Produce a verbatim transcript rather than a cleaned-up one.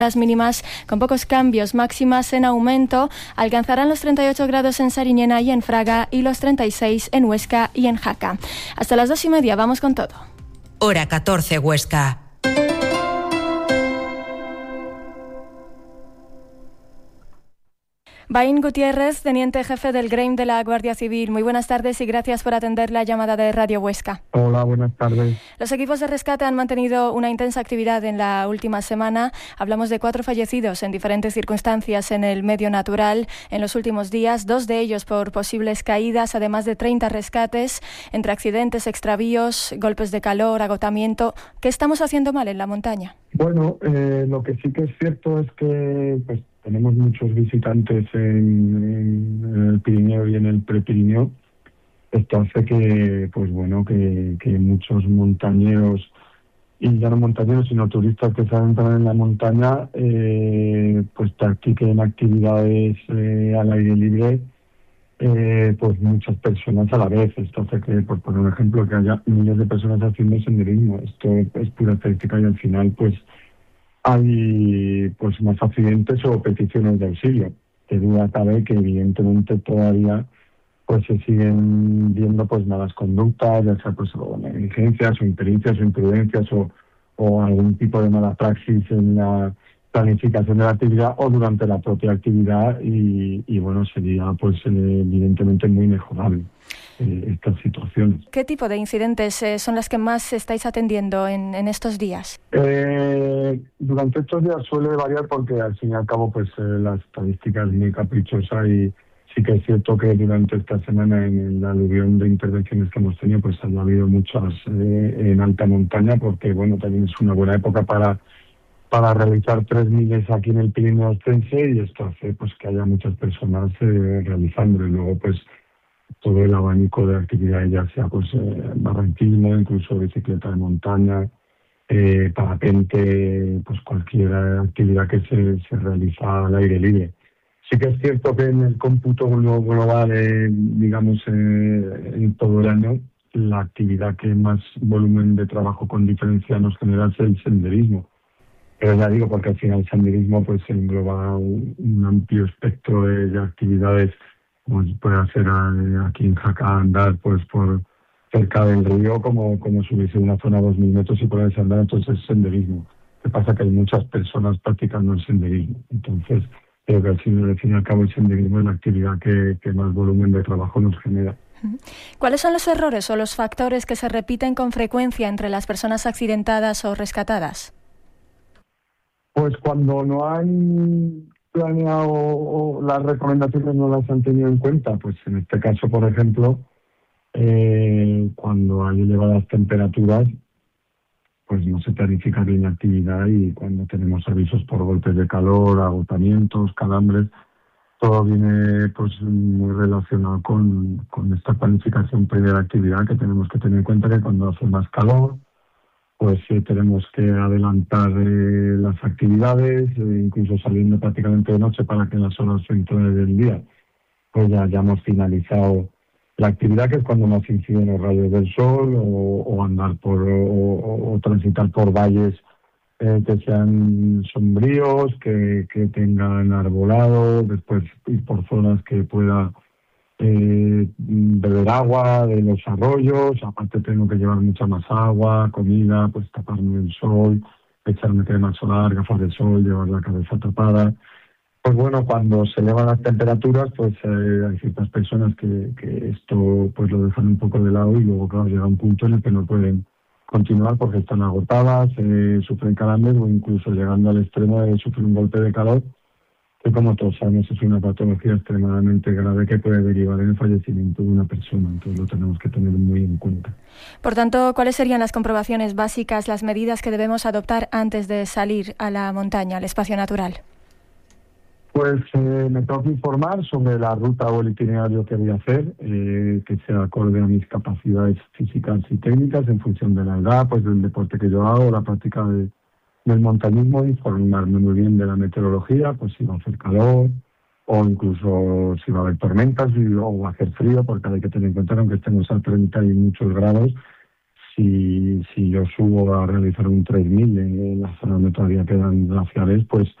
Las mínimas con pocos cambios, máximas en aumento, alcanzarán los treinta y ocho grados en Sariñena y en Fraga y los treinta y seis en Huesca y en Jaca. Hasta las dos y media, vamos con todo. Hora catorce, Huesca. Bain Gutiérrez, teniente jefe del Grem de la Guardia Civil. Muy buenas tardes y gracias por atender la llamada de Radio Huesca. Hola, buenas tardes. Los equipos de rescate han mantenido una intensa actividad en la última semana. Hablamos de cuatro fallecidos en diferentes circunstancias en el medio natural en los últimos días, dos de ellos por posibles caídas, además de treinta rescates entre accidentes, extravíos, golpes de calor, agotamiento. ¿Qué estamos haciendo mal en la montaña? Bueno, eh, lo que sí que es cierto es que pues tenemos muchos visitantes en, en, en el Pirineo y en el Prepirineo. Esto hace que, pues bueno, que, que muchos montañeros, y ya no montañeros, sino turistas que se adentran en la montaña, eh, pues practiquen actividades eh, al aire libre, eh, pues muchas personas a la vez. Esto hace que, por poner un ejemplo, que haya miles de personas haciendo senderismo. Esto es pura estadística y al final, pues, hay pues más accidentes o peticiones de auxilio. Que duda cabe que evidentemente todavía pues se siguen viendo pues malas conductas, ya sea pues o negligencias o imperincias o imprudencias o, o algún tipo de mala praxis en la planificación de la actividad o durante la propia actividad y, y bueno, sería pues evidentemente muy mejorable eh, estas situaciones. ¿Qué tipo de incidentes eh, son las que más estáis atendiendo en, en estos días? Eh, durante estos días suele variar porque al fin y al cabo pues eh, la estadística es muy caprichosa y sí que es cierto que durante esta semana en el aluvión de intervenciones que hemos tenido pues ha habido muchas eh, en alta montaña porque bueno, también es una buena época para para realizar tres miles aquí en el Pirineo Ostense y esto hace pues que haya muchas personas eh, realizando y luego pues todo el abanico de actividades, ya sea pues eh, barranquismo, incluso bicicleta de montaña, eh, parapente, pues cualquier actividad que se, se realiza al aire libre. Sí que es cierto que en el cómputo global, eh, digamos, eh, en todo el año, la actividad que más volumen de trabajo con diferencia nos genera es el senderismo. Pero ya digo, porque al final el senderismo pues engloba un, un amplio espectro de, de actividades, como se puede hacer a, aquí en Jaca, andar pues por cerca del río, como, como subirse a una zona a dos mil metros y ponerse a andar, entonces es senderismo. Lo que pasa es que hay muchas personas practicando el senderismo. Entonces, creo que al fin, al fin y al cabo el senderismo es la actividad que, que más volumen de trabajo nos genera. ¿Cuáles son los errores o los factores que se repiten con frecuencia entre las personas accidentadas o rescatadas? Pues cuando no han planeado o las recomendaciones no las han tenido en cuenta, pues en este caso, por ejemplo, eh, cuando hay elevadas temperaturas, pues no se planifica bien la actividad y cuando tenemos avisos por golpes de calor, agotamientos, calambres, todo viene pues muy relacionado con, con esta planificación previa de la actividad, que tenemos que tener en cuenta que cuando hace más calor, pues eh, tenemos que adelantar eh, las actividades, eh, incluso saliendo prácticamente de noche para que en las horas centrales del día pues ya hayamos finalizado la actividad, que es cuando más inciden los rayos del sol o, o andar por o, o, o transitar por valles eh, que sean sombríos, que, que tengan arbolado, después ir por zonas que pueda Eh, beber agua de los arroyos, aparte tengo que llevar mucha más agua, comida, pues taparme el sol, echarme crema solar, gafas de sol, llevar la cabeza tapada. Pues bueno, cuando se elevan las temperaturas, pues eh, hay ciertas personas que, que esto pues lo dejan un poco de lado y luego claro llega un punto en el que no pueden continuar porque están agotadas, eh, sufren calambres o incluso llegando al extremo de sufrir un golpe de calor, que como todos sabemos es una patología extremadamente grave que puede derivar en el fallecimiento de una persona, entonces lo tenemos que tener muy en cuenta. Por tanto, ¿cuáles serían las comprobaciones básicas, las medidas que debemos adoptar antes de salir a la montaña, al espacio natural? Pues eh, me tengo que informar sobre la ruta o el itinerario que voy a hacer, eh, que sea acorde a mis capacidades físicas y técnicas en función de la edad, pues del deporte que yo hago, la práctica de del montañismo, informarme muy bien de la meteorología, pues si va a hacer calor o incluso si va a haber tormentas o va a hacer frío, porque hay que tener en cuenta que aunque estemos a treinta y muchos grados, si, si yo subo a realizar un tres mil en la zona donde todavía quedan glaciares, pues